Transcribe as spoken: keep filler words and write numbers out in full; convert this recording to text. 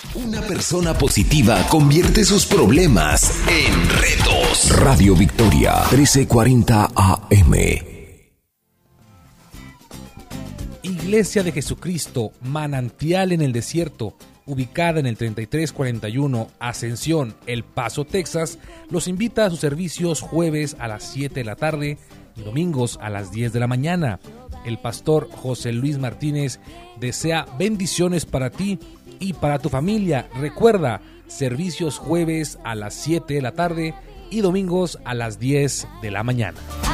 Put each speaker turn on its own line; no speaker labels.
Una persona positiva convierte sus problemas en retos. Radio Victoria, trece cuarenta A M.
Iglesia de Jesucristo, Manantial en el Desierto, ubicada en el treinta y tres cuarenta y uno Ascensión, El Paso, Texas, los invita a sus servicios jueves a las siete de la tarde y domingos a las diez de la mañana. El pastor José Luis Martínez desea bendiciones para ti y para tu familia. Recuerda, servicios jueves a las siete de la tarde y domingos a las diez de la mañana.